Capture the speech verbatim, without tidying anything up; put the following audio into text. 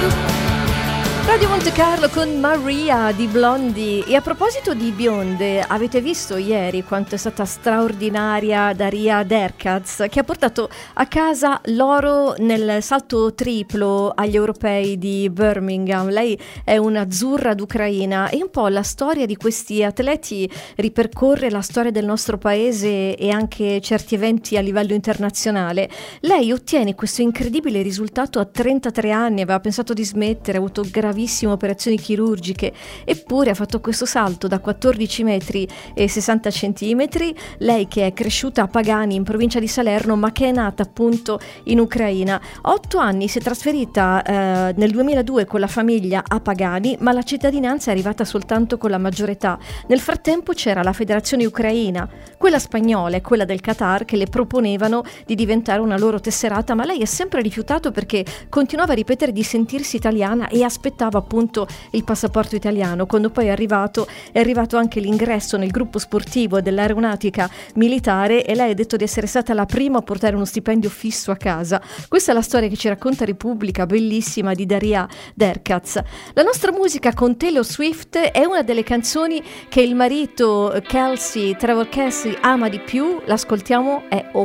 Radio Monte Carlo con Maria di Blondie. E a proposito di bionde, avete visto ieri quanto è stata straordinaria Daria Derkaz, che ha portato a casa l'oro nel salto triplo agli europei di Birmingham. Lei è un'azzurra d'Ucraina e un po' la storia di questi atleti ripercorre la storia del nostro paese e anche certi eventi a livello internazionale. Lei ottiene questo incredibile risultato a trentatré anni, aveva pensato di smettere, ha avuto gravissime operazioni chirurgiche, eppure ha fatto questo salto da quattordici metri e sessanta centimetri. Lei che è cresciuta a Pagani in provincia di Salerno, ma che è nata appunto in Ucraina. A otto anni si è trasferita eh, nel duemiladue con la famiglia a Pagani, ma la cittadinanza è arrivata soltanto con la maggiore età. Nel frattempo c'era la federazione ucraina, quella spagnola e quella del Qatar, che le proponevano di diventare una loro tesserata, ma lei ha sempre rifiutato perché continuava a ripetere di sentirsi italiana e aspettava appunto il passaporto italiano. Quando poi è arrivato è arrivato anche l'ingresso nel gruppo sportivo dell'aeronautica militare e lei ha detto di essere stata la prima a portare uno stipendio fisso a casa. Questa è la storia che ci racconta Repubblica, bellissima, di Daria Derkaz. La nostra musica con Taylor Swift è una delle canzoni che il marito Kelsey, Trevor Kelsey, ama di più. L'ascoltiamo, è Oh